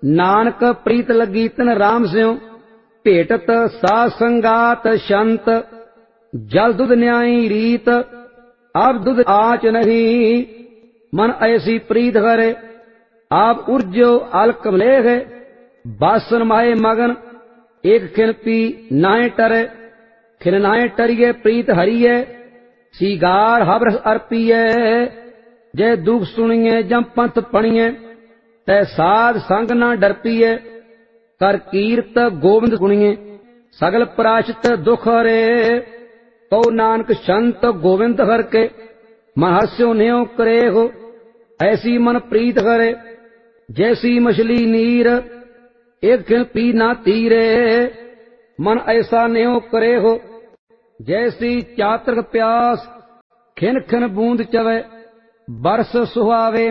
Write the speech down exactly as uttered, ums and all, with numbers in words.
नानक प्रीत लगी तन राम स्यों, भेटत साध संगात शंत। जल दुध न्यायी रीत, अब दुध आच नहीं। मन ऐसी प्रीत करे, आप उर्जो अलक मलेह। बासन माए मगन, एक खिन पी नाए टरे। खिन नाए टरिए प्रीत हरिए, सीगार हबरस अर्पिए। जय दुख सुनिए जम पंथ पणिए, तै साध संग न डरपीए। कर कीरत गोविंद गुणिए, सगल प्राश्चित दुख हरे। कहो नानक संत गोविंद हर के, मन हस्यो न्यो करे हो। ऐसी मन प्रीत करे, जैसी मछली नीर। एक खिन पी ना तीरे, मन ऐसा न्यो करे हो। जैसी चातक प्यास, खिन खिन बूंद चवे। बरस सुहावे